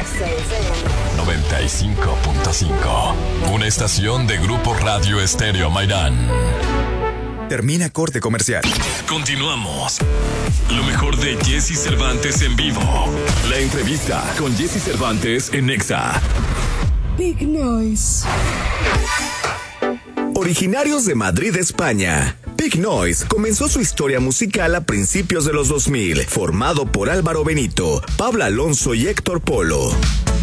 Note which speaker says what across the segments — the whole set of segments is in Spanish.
Speaker 1: 95.5. Una estación de Grupo Radio Estéreo Mairán.
Speaker 2: Termina corte comercial.
Speaker 1: Continuamos. Lo mejor de Jesse Cervantes en vivo. La entrevista con Jesse Cervantes en Nexa.
Speaker 3: Big Noise.
Speaker 4: Originarios de Madrid, España, Big Noise comenzó su historia musical a principios de los 2000, formado por Álvaro Benito, Pablo Alonso y Héctor Polo.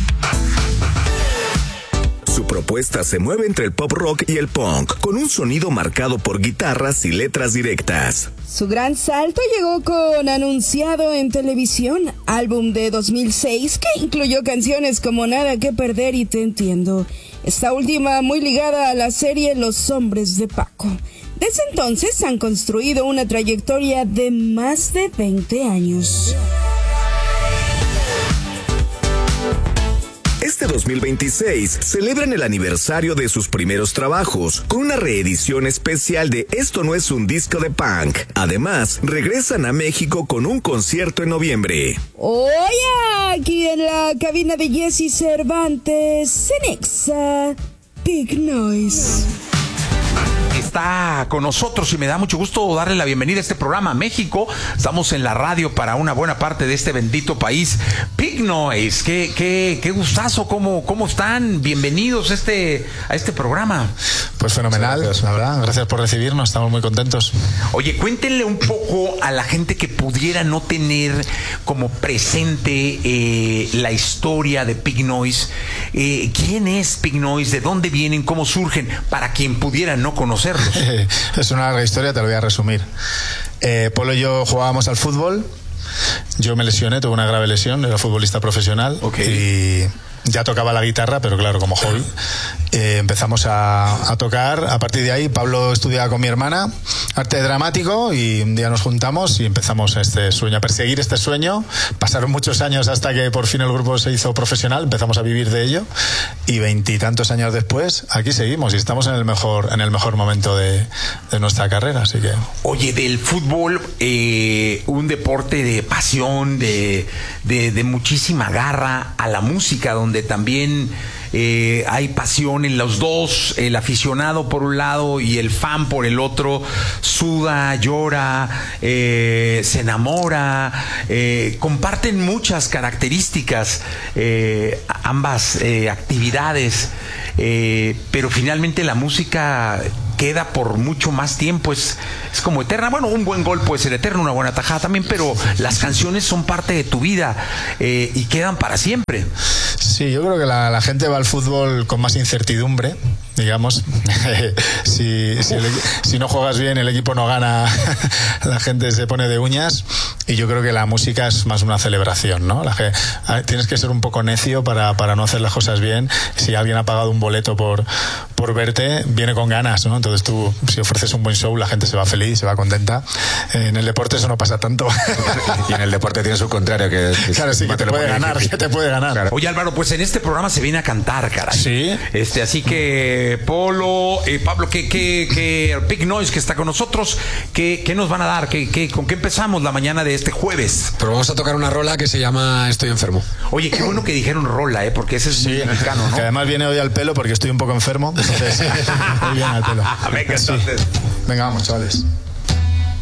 Speaker 4: Su propuesta se mueve entre el pop rock y el punk, con un sonido marcado por guitarras y letras directas.
Speaker 3: Su gran salto llegó con Anunciado en Televisión, álbum de 2006 que incluyó canciones como Nada que Perder y Te Entiendo. Esta última muy ligada a la serie Los Hombres de Paco. Desde entonces han construido una trayectoria de más de 20 años.
Speaker 4: Este 2026 celebran el aniversario de sus primeros trabajos con una reedición especial de Esto no es un disco de punk. Además, regresan a México con un concierto en noviembre.
Speaker 3: Oye, aquí en la cabina de Jesse Cervantes, en Nexa, Big Noise.
Speaker 5: Está con nosotros y me da mucho gusto darle la bienvenida a este programa a México. Estamos en la radio para una buena parte de este bendito país. Big Noise, qué gustazo, ¿cómo están? Bienvenidos a este programa.
Speaker 6: Pues fenomenal, la verdad. Gracias por recibirnos, estamos muy contentos.
Speaker 5: Oye, cuéntenle un poco a la gente que pudiera no tener como presente la historia de Big Noise. ¿Quién es Big Noise? ¿De dónde vienen? ¿Cómo surgen? Para quien pudiera no conocerlos.
Speaker 6: Es una larga historia, te lo voy a resumir. Polo y yo jugábamos al fútbol. Yo me lesioné, tuve una grave lesión, era futbolista profesional.
Speaker 5: Okay.
Speaker 6: Y ya tocaba la guitarra, pero claro, como hobby. Empezamos a tocar. A partir de ahí, Pablo estudiaba con mi hermana arte dramático y un día nos juntamos y empezamos a perseguir este sueño. Pasaron muchos años hasta que por fin el grupo se hizo profesional, empezamos a vivir de ello y 20 y tantos años después aquí seguimos y estamos en el mejor momento de nuestra carrera, así que...
Speaker 5: Oye, del fútbol, un deporte de pasión, de muchísima garra, a la música, donde también hay pasión en los dos, el aficionado por un lado y el fan por el otro, suda, llora, se enamora, comparten muchas características, ambas actividades, pero finalmente la música queda por mucho más tiempo, es como eterna. Bueno, un buen gol puede ser eterno, una buena tajada también, pero las canciones son parte de tu vida y quedan para siempre.
Speaker 6: Sí, yo creo que la gente va al fútbol con más incertidumbre, digamos. Si no juegas bien, el equipo no gana, la gente se pone de uñas, y yo creo que la música es más una celebración, ¿no? Tienes que ser un poco necio para no hacer las cosas bien. Si alguien ha pagado un boleto por verte, viene con ganas, ¿no? Entonces tú, si ofreces un buen show, la gente se va feliz, se va contenta. En el deporte eso no pasa tanto.
Speaker 7: Y en el deporte tiene su contrario, que
Speaker 6: claro, sí, que te puede ganar,
Speaker 7: Claro.
Speaker 5: Oye, Álvaro, pues en este programa se viene a cantar, caray.
Speaker 6: Sí.
Speaker 5: Así que Pablo, que Big Noise, que está con nosotros, ¿qué nos van a dar? ¿Con qué empezamos la mañana de este jueves?
Speaker 7: Pero vamos a tocar una rola que se llama Estoy enfermo.
Speaker 5: Oye, qué bueno que dijeron rola, porque ese es muy mexicano, ¿no?
Speaker 6: Que además viene hoy al pelo porque estoy un poco enfermo, entonces muy bien al pelo.
Speaker 5: Venga, entonces.
Speaker 6: Venga, vamos, chavales.